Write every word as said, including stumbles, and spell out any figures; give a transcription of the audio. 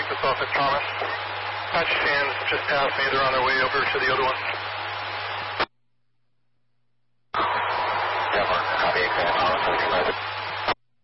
This office, Thomas. Apache fans just passed me. They're on their way over to the other one.